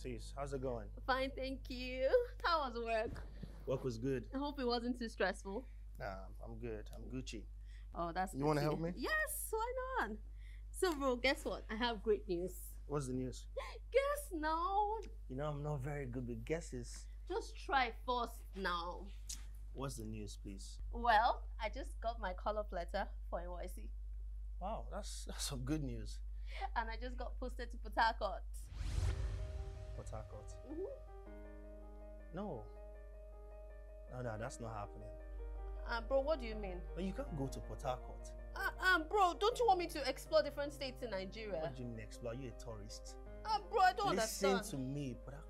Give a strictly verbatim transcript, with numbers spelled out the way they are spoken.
Sis, how's it going? Fine, thank you. How was work? Work was good. I hope it wasn't too stressful. Nah, I'm good. I'm Gucci. Oh, that's You want to help me? Yes, why not? So, bro, guess what? I have great news. What's the news? Guess now. You know, I'm not very good with guesses. Just try first now. What's the news, please? Well, I just got my call-up letter for N Y C. Wow, that's, that's some good news. And I just got posted to Port Harcourt. Port Harcourt? Mm-hmm. No. No, no, that's not happening. Uh, bro, what do you mean? But you can't go to Port Harcourt. Uh, um, bro, don't you want me to explore different states in Nigeria? What do you mean explore? Are you a tourist? Uh, bro, I don't Listen understand. to me. Port